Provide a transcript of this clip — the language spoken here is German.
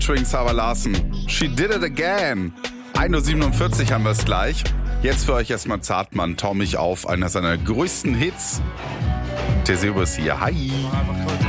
featuring Sarah Larsen. She did it again. 1:47 Uhr haben wir es gleich. Jetzt für euch erstmal Zartmann, Tau mich auf, einer seiner größten Hits. Theseus hier, hi. Einfach kurz